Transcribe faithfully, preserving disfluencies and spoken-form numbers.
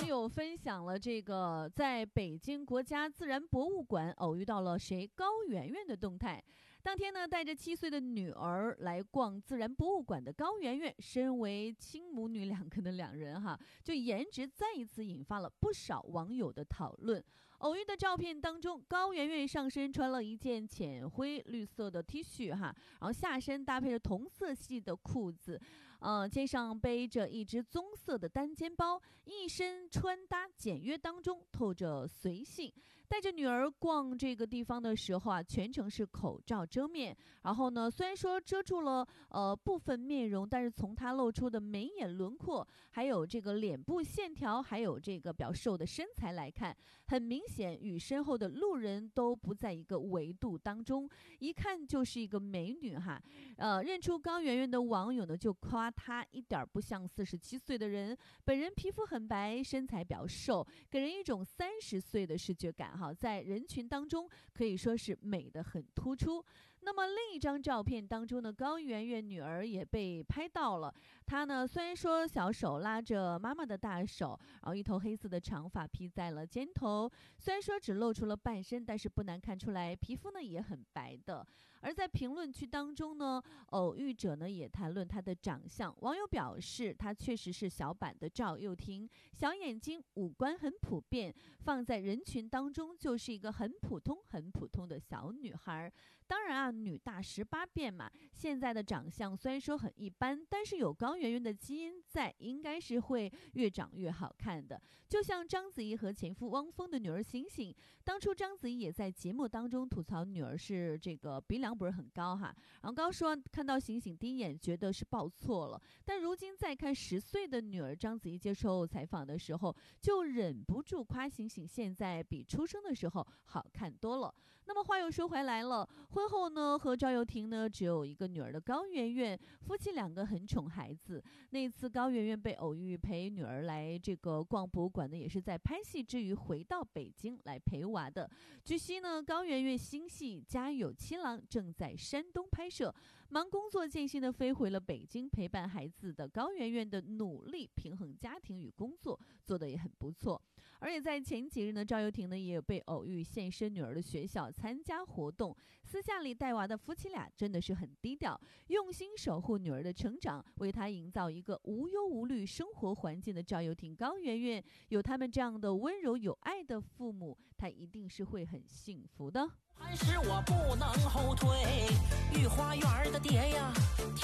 网友分享了这个在北京国家自然博物馆偶遇到了谁高圆圆的动态。当天呢，带着七岁的女儿来逛自然博物馆的高圆圆，身为亲母女两个的两人哈，就颜值再一次引发了不少网友的讨论。偶遇的照片当中，高圆圆上身穿了一件浅灰绿色的 T 恤哈，然后下身搭配着同色系的裤子，呃，肩上背着一只棕色的单肩包，一身穿搭简约当中透着随性。带着女儿逛这个地方的时候啊，全程是口罩遮面，然后呢，虽然说遮住了呃部分面容，但是从她露出的眉眼轮廓，还有这个脸部线条，还有这个比较瘦的身材来看，很明显与身后的路人都不在一个维度当中，一看就是一个美女哈。呃，认出高圆圆的网友呢，就夸她一点不像四十七岁的人，本人皮肤很白，身材比较瘦，给人一种三十岁的视觉感哈，在人群当中可以说是美得很突出。那么另一张照片当中呢，高圆圆女儿也被拍到了。她呢，虽然说小手拉着妈妈的大手，然后一头黑色的长发披在了肩头，虽然说只露出了半身，但是不难看出来皮肤呢也很白的。而在评论区当中呢，偶遇者呢也谈论她的长相，网友表示她确实是小版的赵又廷，小眼睛，五官很普遍，放在人群当中就是一个很普通很普通的小女孩。当然啊，女大十八变嘛，现在的长相虽然说很一般，但是有高圆圆的基因在，应该是会越长越好看的。就像章子怡和前夫汪峰的女儿醒醒，当初章子怡也在节目当中吐槽女儿是这个鼻梁不是很高哈，然后高说看到醒醒第一眼觉得是报错了，但如今再看十岁的女儿章子怡接受采访的时候，就忍不住夸醒醒现在比出生的时候好看多了。那么话又说回来了，婚后呢和赵又廷呢只有一个女儿的高圆圆，夫妻两个很宠孩子。那次高圆圆被偶遇陪女儿来这个逛博物馆呢，也是在拍戏之余回到北京来陪娃的。据悉呢，高圆圆新戏《家有七郎》正在山东拍摄，忙工作间隙呢飞回了北京，陪伴孩子的高圆圆的努力平衡家庭与工作做得也很不错。而且在前几日呢，赵又廷呢也有被偶遇现身女儿的学校参加活动，私下里带娃的夫妻俩真的是很低调，用心守护女儿的成长，为她营造一个无忧无虑生活环境的赵又廷高圆圆，有他们这样的温柔有爱的父母，她一定是会很幸福的。 还是我不能后退，御花园的蝶呀